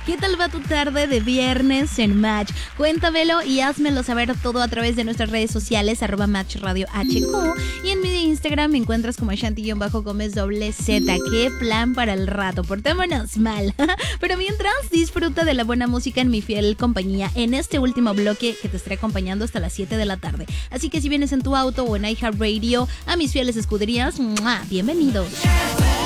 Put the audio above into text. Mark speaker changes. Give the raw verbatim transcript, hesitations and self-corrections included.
Speaker 1: ¿Qué tal va tu tarde de viernes en Match? Cuéntamelo y házmelo saber todo a través de nuestras redes sociales, arroba Match Radio H Q. Y en mi Instagram me encuentras como Shanti-Gómez doble Z. ¿Qué plan para el rato? Portémonos mal. Pero mientras, disfruta de la buena música en mi fiel compañía en este último bloque que te estaré acompañando hasta las siete de la tarde. Así que si vienes en tu auto o en iHeartRadio, a mis fieles escuderías, ¡mua! Bienvenidos.